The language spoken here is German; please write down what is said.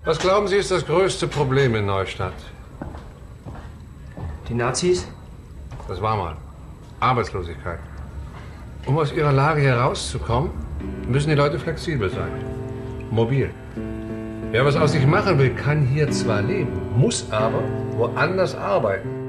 Was glauben Sie, ist das größte Problem in Neustadt? Die Nazis? Das war mal. Arbeitslosigkeit. Um aus ihrer Lage herauszukommen, müssen die Leute flexibel sein. Mobil. Wer was aus sich machen will, kann hier zwar leben, muss aber woanders arbeiten.